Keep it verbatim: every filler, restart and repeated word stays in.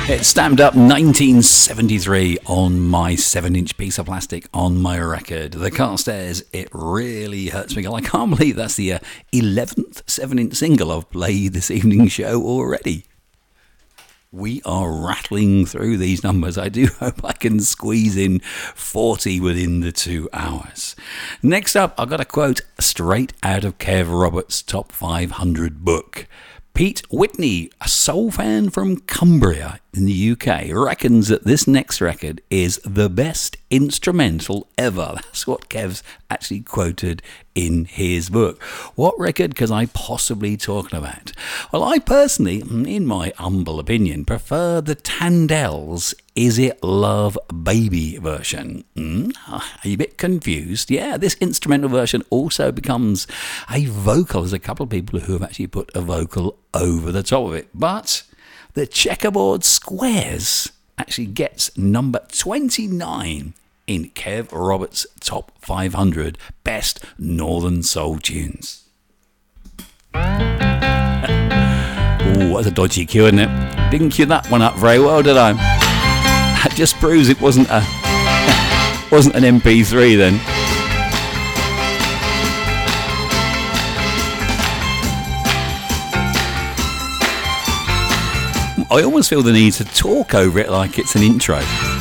It's stamped up nineteen seventy-three on my seven inch piece of plastic on my record. The Carstairs, It Really Hurts Me. I can't believe that's the uh, eleventh seven inch single I've played this evening's show already. We are rattling through these numbers. I do hope I can squeeze in forty within the two hours. Next up, I've got a quote straight out of Kev Roberts' Top five hundred book. Pete Whitney, a soul fan from Cumbria in the U K, reckons that this next record is the best instrumental ever. That's what Kev's actually quoted in his book. What record could I possibly talk about? Well, I personally, in my humble opinion, prefer the Tandels' Is It Love Baby version. Mm, are you a bit confused? Yeah, this instrumental version also becomes a vocal. There's a couple of people who have actually put a vocal over the top of it. But the Checkerboard Squares actually gets number twenty-nine in Kev Roberts' Top five hundred Best Northern Soul Tunes. Oh, that's a dodgy cue, isn't it? Didn't cue that one up very well, did I? That just proves it wasn't a wasn't an M P three then. I almost feel the need to talk over it like it's an intro.